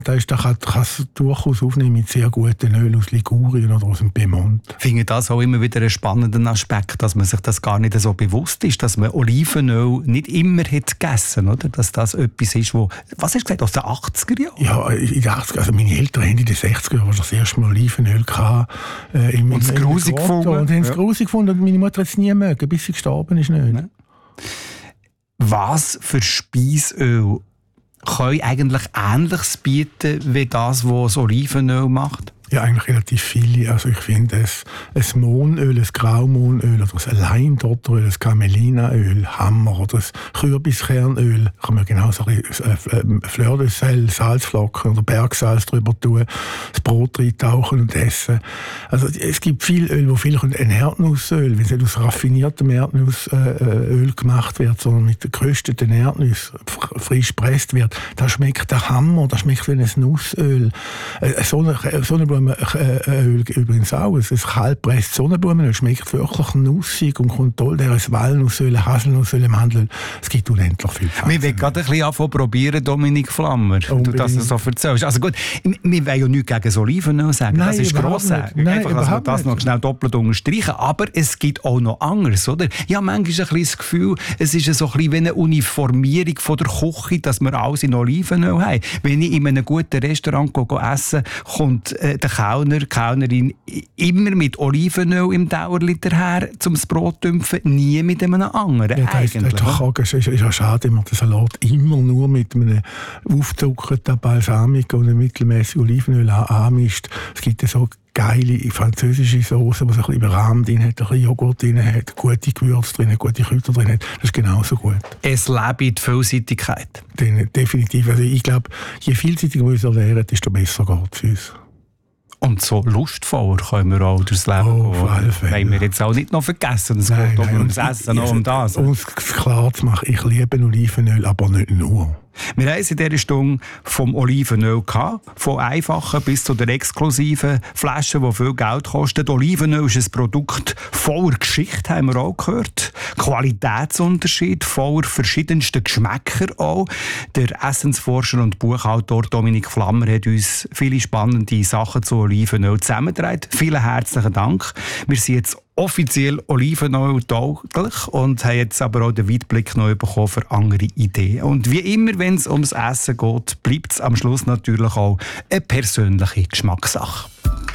Da kann es durchaus aufnehmen mit sehr guten Öl aus Ligurien oder aus dem Piemont. Ich finde das auch immer wieder einen spannenden Aspekt, dass man sich das gar nicht so bewusst ist, dass man Olivenöl nicht immer hat gegessen, oder? Dass das etwas ist, wo, was hast du gesagt, aus den 80er Jahren? Ja, in den 80er, also meine Eltern haben in den 60er Jahren das erste Mal Olivenöl gehabt. Und es grusig gefunden. Und haben es grusig gefunden. Und meine Mutter hat es nie mögen, bis sie gestorben ist. Nicht. Ja. Was für Speiseöl können eigentlich Ähnliches bieten wie das, was das Olivenöl macht? Ja, eigentlich relativ viele. Also ich finde, ein Mohnöl, ein Graumohnöl oder ein Leimdotteröl, ein Camelinaöl, Hammer oder ein Kürbiskernöl, kann man genauso ein Fleur de Sel, Salzflocken oder Bergsalz drüber tun, das Brot reintauchen und essen. Also es gibt viel Öl, wo viel ein Erdnussöl, wenn es nicht aus raffiniertem Erdnussöl gemacht wird, sondern mit gerösteten Erdnüssen frisch gepresst wird, da schmeckt der Hammer, das schmeckt wie ein Nussöl. Sonnenblumenöl übrigens auch. Ein kaltgepresstes Sonnenblumenöl schmeckt wirklich nussig und kommt toll. Der ist Walnussöl, Haselnussöl, Mandelöl. Es gibt unendlich viel. Wir wollen gerade ein bisschen anfangen probieren, Dominik Flammer, du das so erzählst. Also gut, wir wollen ja nichts gegen das Olivenöl sagen, Nein, das ist Grosssagen. Einfach, dass wir das noch schnell doppelt unterstreichen. Aber es gibt auch noch anderes, oder? Ja, manchmal ist ein bisschen das Gefühl, es ist so ein bisschen wie eine Uniformierung von der Küche, dass wir alles in Olivenöl haben. Wenn ich in einem guten Restaurant esse, kommt der Kellnerin immer mit Olivenöl im Dauerliter her, um das Brot zu dämpfen, nie mit einem anderen. Ja, das ist ja schade, wenn man den Salat immer nur mit einem aufgezuckerten Balsamico und einem mittelmäßigen Olivenöl anmischt. Es gibt ja so geile französische Soße, die so ein bisschen Rahm drin hat, ein bisschen Joghurt drin hat, gute Gewürze drin, gute Kräuter drin hat. Das ist genauso gut. Es lebt die Vielseitigkeit. Definitiv. Also ich glaube, je vielseitiger wir uns ernähren, desto besser geht es für uns. Und so lustvoller können wir auch durchs Leben gehen. Auf alle Fälle. Wollen wir jetzt auch nicht noch vergessen. Es geht um ums Essen, noch um das. Um es klar zu machen, ich liebe Olivenöl, aber nicht nur. Wir haben in dieser Stunde vom Olivenöl gehabt, von einfachen bis zu der exklusiven Flaschen, die viel Geld kosten. Olivenöl ist ein Produkt voller Geschichte, haben wir auch gehört. Qualitätsunterschied, voller verschiedensten Geschmäcker auch. Der Essensforscher und Buchautor Dominik Flammer hat uns viele spannende Sachen zu Olivenöl zusammengetragen. Vielen herzlichen Dank. Wir sind jetzt offiziell Olivenöl tauglich und haben jetzt aber auch den Weitblick noch bekommen für andere Ideen. Und wie immer, wenn es ums Essen geht, bleibt es am Schluss natürlich auch eine persönliche Geschmackssache.